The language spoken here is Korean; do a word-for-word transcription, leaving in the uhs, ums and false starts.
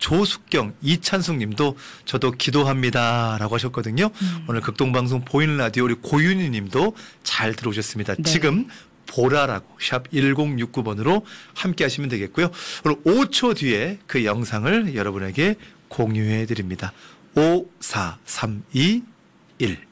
조숙경, 이찬숙 님도 저도 기도합니다 라고 하셨거든요. 음. 오늘 극동방송 보이는 라디오 우리 고윤희 님도 잘 들어오셨습니다. 네. 지금 보라라고 샵 일공육구 번으로 함께 하시면 되겠고요. 오늘 오 초 뒤에 그 영상을 여러분에게 공유해 드립니다. 오, 사, 삼, 이, 일